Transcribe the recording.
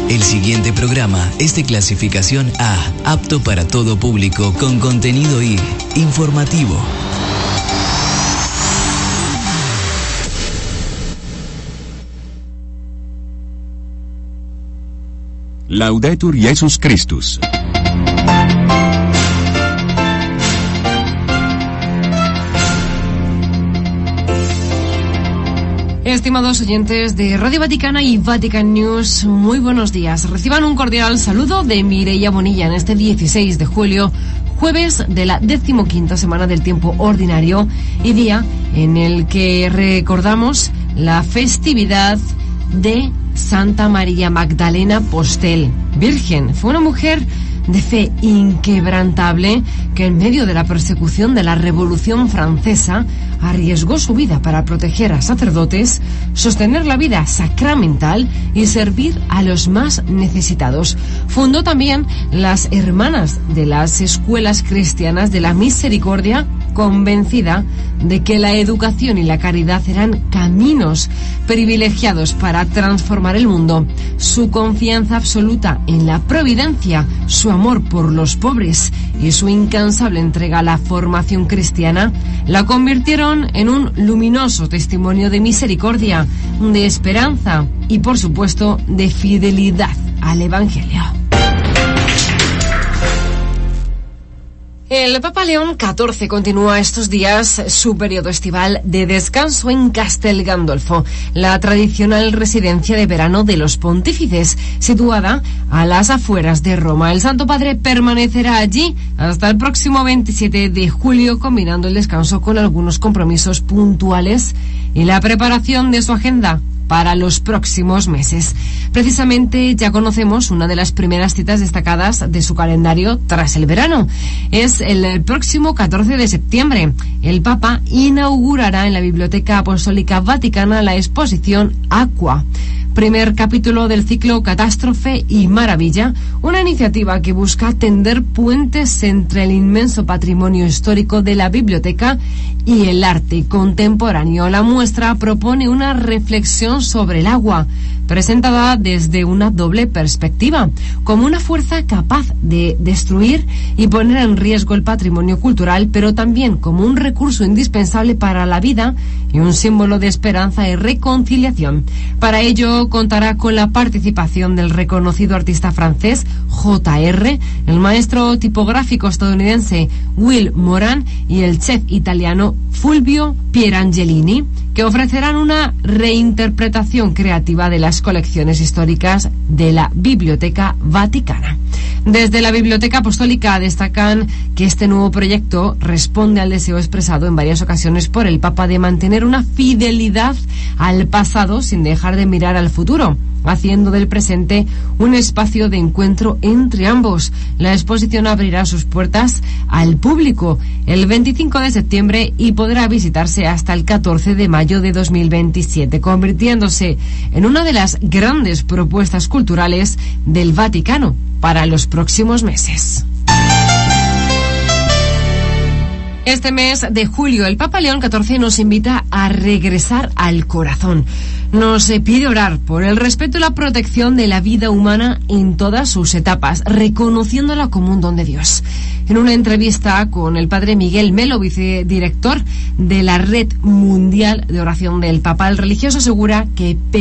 El siguiente programa es de clasificación A, apto para todo público, con contenido informativo. Laudetur Jesus Christus. Estimados oyentes de Radio Vaticana y Vatican News, muy buenos días. Reciban un cordial saludo de Mireia Bonilla en este 16 de julio, jueves de la 15ª semana del tiempo ordinario y día en el que recordamos la festividad de Santa María Magdalena Postel, virgen. Fue una mujer de fe inquebrantable que en medio de la persecución de la Revolución Francesa arriesgó su vida para proteger a sacerdotes, sostener la vida sacramental y servir a los más necesitados. Fundó también las Hermanas de las Escuelas Cristianas de la Misericordia, convencida de que la educación y la caridad eran caminos privilegiados para transformar el mundo. Su confianza absoluta en la providencia, su amor por los pobres y su incansable entrega a la formación cristiana la convirtieron en un luminoso testimonio de misericordia, de esperanza y, por supuesto, de fidelidad al Evangelio. El Papa León XIV continúa estos días su periodo estival de descanso en Castel Gandolfo, la tradicional residencia de verano de los pontífices, situada a las afueras de Roma. El Santo Padre permanecerá allí hasta el próximo 27 de julio, combinando el descanso con algunos compromisos puntuales y la preparación de su agenda para los próximos meses. Precisamente ya conocemos una de las primeras citas destacadas de su calendario tras el verano. Es el próximo 14 de septiembre. El Papa inaugurará en la Biblioteca Apostólica Vaticana la exposición Aqua, primer capítulo del ciclo Catástrofe y Maravilla, una iniciativa que busca tender puentes entre el inmenso patrimonio histórico de la biblioteca y el arte contemporáneo. La muestra propone una reflexión sobre el agua, presentada desde una doble perspectiva, como una fuerza capaz de destruir y poner en riesgo el patrimonio cultural, pero también como un recurso indispensable para la vida y un símbolo de esperanza y reconciliación. Para ello contará con la participación del reconocido artista francés J.R., el maestro tipográfico estadounidense Will Moran y el chef italiano Fulvio Pierangelini, que ofrecerán una reinterpretación creativa de las colecciones históricas de la Biblioteca Vaticana. Desde la Biblioteca Apostólica destacan que este nuevo proyecto responde al deseo expresado en varias ocasiones por el Papa de mantener una fidelidad al pasado sin dejar de mirar al futuro, haciendo del presente un espacio de encuentro entre ambos. La exposición abrirá sus puertas al público el 25 de septiembre y podrá visitarse hasta el 14 de mayo de 2027, convirtiéndose en una de las grandes propuestas culturales del Vaticano para los próximos meses. Este mes de julio, el Papa León XIV nos invita a regresar al corazón. Nos pide orar por el respeto y la protección de la vida humana en todas sus etapas, reconociéndola como un don de Dios. En una entrevista con el padre Miguel Melo, vicedirector de la Red Mundial de Oración del Papa, el religioso asegura que